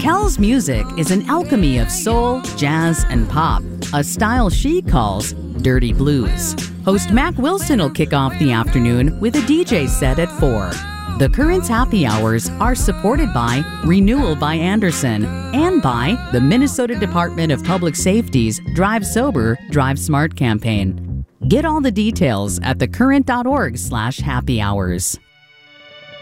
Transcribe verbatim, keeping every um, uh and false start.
Cal's music is an alchemy of soul, jazz, and pop, a style she calls dirty blues. Host Mac Wilson will kick off the afternoon with a D J set at four. The Currents Happy Hours are supported by Renewal by Anderson and by the Minnesota Department of Public Safety's Drive Sober, Drive Smart campaign. Get all the details at thecurrent dot org slash happy hours.